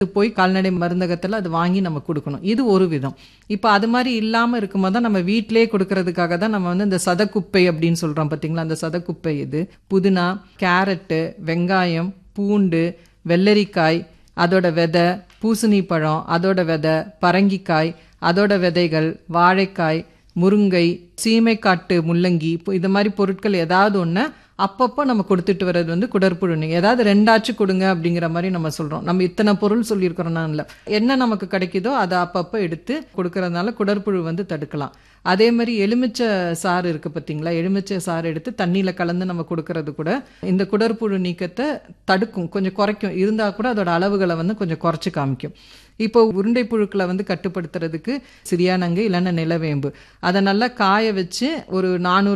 போய் கால்நடை மருந்தகத்தில் அது வாங்கி நம்ம கொடுக்கணும். இது ஒரு விதம். இப்போ அது மாதிரி இல்லாமல் இருக்கும்போது தான் நம்ம வீட்டிலே கொடுக்கறதுக்காக தான் நம்ம இந்த சதக்குப்பை அப்படின்னு சொல்கிறோம் பார்த்தீங்களா, அந்த சதக்குப்பை இது புதினா, கேரட்டு, வெங்காயம், பூண்டு, வெள்ளரிக்காய், அதோட விதை, பூசணி பழம், அதோட விதை, பரங்கிக்காய், அதோட விதைகள், வாழைக்காய், முருங்கை, சீமைக்காட்டு முள்ளங்கி, இது மாதிரி பொருட்கள் ஏதாவது ஒன்று அப்பப்போ நம்ம கொடுத்துட்டு வர்றது குடற்புழு நீங்க ஏதாவது 2 கொடுங்க அப்படிங்கிற மாதிரி நம்ம சொல்றோம். நம்ம இத்தனை பொருள் சொல்லியிருக்கிறோம்னா இல்லை, என்ன நமக்கு கிடைக்குதோ அதை அப்பப்போ எடுத்து கொடுக்கறதுனால குடற்புழு தடுக்கலாம். அதே மாதிரி எலுமிச்சை சாறு இருக்கு பார்த்தீங்களா, எலுமிச்சை சாறு எடுத்து தண்ணியில் கலந்து நம்ம கொடுக்கறது கூட இந்த குடற்புழு நீக்கத்தை தடுக்கும், கொஞ்சம் குறைக்கும். இருந்தால் கூட அதோட அளவுகளை கொஞ்சம் குறைச்சி காமிக்கும். இப்போ உருண்டை புழுக்களை கட்டுப்படுத்துறதுக்கு சிறியானங்கு இல்லைன்னா நிலவேம்பு அதை நல்லா காய வச்சு ஒரு 400